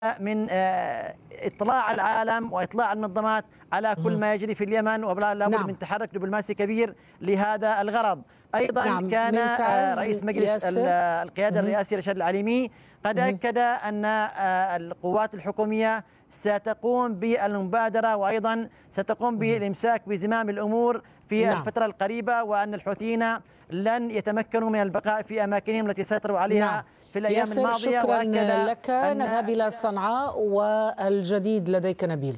من إطلاع العالم وإطلاع المنظمات على كل ما يجري في اليمن، ولا بد من تحرك دبلوماسي كبير لهذا الغرض. أيضا كان رئيس مجلس القيادة الرئاسي رشاد العليمي قد أكد أن القوات الحكومية ستقوم بالمبادرة وأيضا ستقوم بالإمساك بزمام الأمور في الفترة القريبة، وأن الحوثيين لن يتمكنوا من البقاء في أماكنهم التي سيطروا عليها في الأيام الماضية. شكرا لك. نذهب إلى صنعاء والجديد لديك نبيل.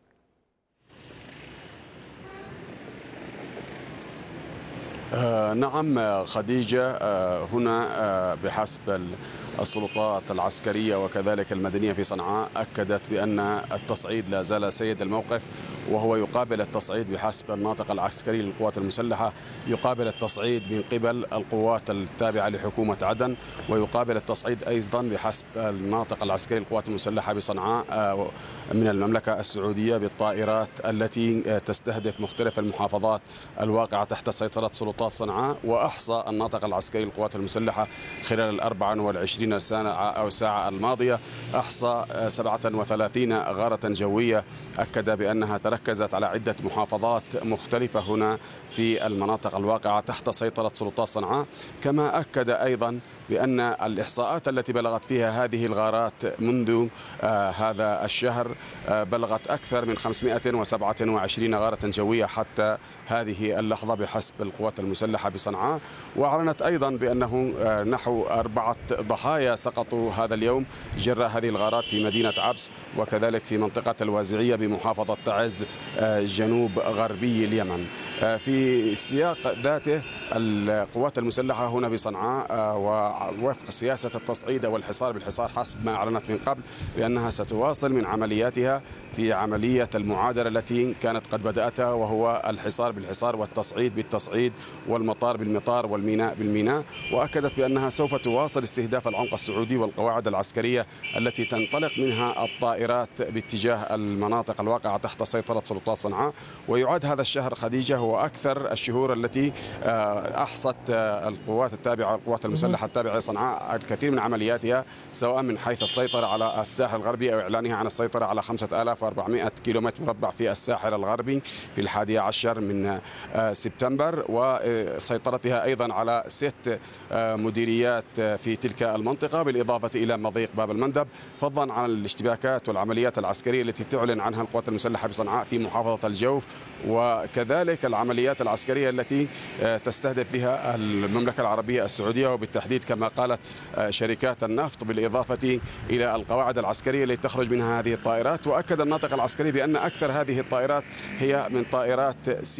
نعم خديجة، هنا بحسب السلطات العسكرية وكذلك المدنية في صنعاء أكدت بأن التصعيد لا زال سيد الموقف، وهو يقابل التصعيد بحسب الناطق العسكري للقوات المسلحة، يقابل التصعيد من قبل القوات التابعة لحكومة عدن، ويقابل التصعيد أيضا بحسب الناطق العسكري للقوات المسلحة بصنعاء من المملكة السعودية بالطائرات التي تستهدف مختلف المحافظات الواقعة تحت سيطرة سلطات صنعاء. وأحصى الناطق العسكري للقوات المسلحة خلال 24 ساعة الماضية أحصى 37 غارة جوية، أكد بأنها تركزت على عدة محافظات مختلفة هنا في المناطق الواقعة تحت سيطرة سلطات صنعاء. كما أكد أيضا بأن الإحصاءات التي بلغت فيها هذه الغارات منذ هذا الشهر بلغت أكثر من 527 غارة جوية حتى هذه اللحظة بحسب القوات المسلحة بصنعاء. وأعلنت أيضا بأنه نحو 4 ضحايا سقطوا هذا اليوم جراء هذه الغارات في مدينة عبس وكذلك في منطقة الوازعية بمحافظة تعز جنوب غربي اليمن. في السياق ذاته القوات المسلحة هنا بصنعاء ووفق سياسة التصعيد والحصار بالحصار حسب ما أعلنت من قبل بأنها ستواصل من عملياتها في عملية المعادلة التي كانت قد بدأتها، وهو الحصار بالحصار والتصعيد بالتصعيد والمطار بالمطار والميناء بالميناء. وأكدت بأنها سوف تواصل استهداف العمق السعودي والقواعد العسكرية التي تنطلق منها الطائرات باتجاه المناطق الواقعة تحت سيطرة سلطات صنعاء. ويعد هذا الشهر خديجة هو أكثر الشهور التي أحصت القوات التابعة القوات المسلحة التابعة لصنعاء الكثير من عملياتها، سواء من حيث السيطرة على الساحل الغربي أو إعلانها عن السيطرة على 5400 كيلومتر مربع في الساحل الغربي في 11 من سبتمبر، وسيطرتها أيضا على 6 مديريات في تلك المنطقة بالإضافة إلى مضيق باب المندب، فضلا عن الاشتباكات والعمليات العسكرية التي تعلن عنها القوات المسلحة بصنعاء في محافظة الجوف، وكذلك العمليات العسكرية التي تستهدف بها المملكة العربية السعودية وبالتحديد كما قالت شركات النفط، بالإضافة إلى القواعد العسكرية التي تخرج منها هذه الطائرات. وأكد الناطق العسكري بأن أكثر هذه الطائرات هي من طائرات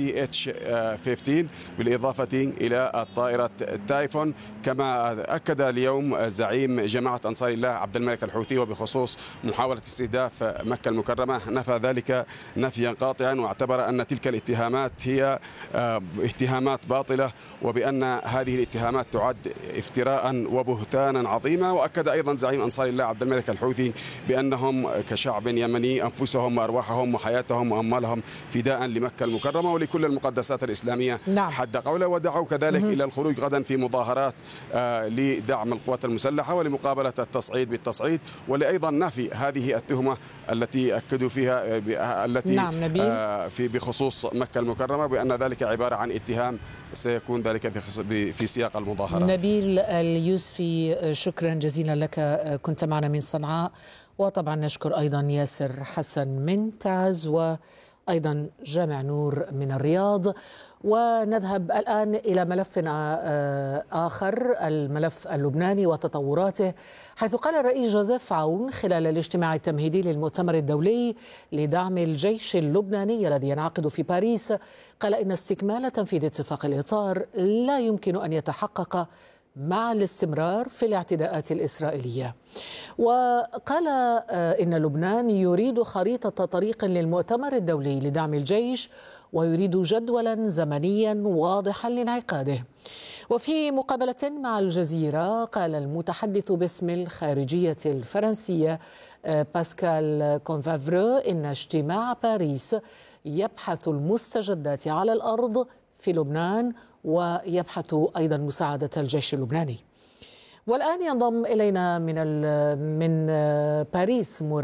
CH-15 بالإضافة إلى الطائرة تايفون. كما أكد اليوم زعيم جماعة أنصار الله عبد الملك الحوثي وبخصوص محاولة استهداف مكة المكرمة نفى ذلك نفيا قاطعا، واعتبر أن تلك الاتهامات هي اتهامات باطلة وبأن هذه الاتهامات تعد افتراء وبهتانا عظيما. وأكد أيضا زعيم أنصار الله عبد الملك الحوثي بأنهم كشعب يمني أنفسهم وأرواحهم وحياتهم وأموالهم فداء لمكة المكرمة ولكل المقدسات الإسلامية حد قوله. ودعوا كذلك إلى الخروج غدا في مظاهرات لدعم القوات المسلحة ولمقابلة التصعيد بالتصعيد، ولأيضا نفي هذه التهمة التي أكدوا فيها التي في بخصوص مكة المكرمة بأن ذلك عبارة عن اتهام سيكون ذلك في سياق المظاهرات. نبيل اليوسفي، شكرا جزيلا لك، كنت معنا من صنعاء. وطبعا نشكر أيضا ياسر حسن من تعز وأيضا جامع نور من الرياض. ونذهب الآن إلى ملف آخر، الملف اللبناني وتطوراته، حيث قال الرئيس جوزيف عون خلال الاجتماع التمهيدي للمؤتمر الدولي لدعم الجيش اللبناني الذي ينعقد في باريس، قال إن استكمال تنفيذ اتفاق الإطار لا يمكن أن يتحقق مع الاستمرار في الاعتداءات الإسرائيلية. وقال إن لبنان يريد خريطة طريق للمؤتمر الدولي لدعم الجيش ويريد جدولا زمنيا واضحا لانعقاده. وفي مقابلة مع الجزيرة قال المتحدث باسم الخارجية الفرنسية باسكال كونفافرو إن اجتماع باريس يبحث المستجدات على الأرض في لبنان ويبحث أيضا مساعدة الجيش اللبناني. والآن ينضم إلينا من باريس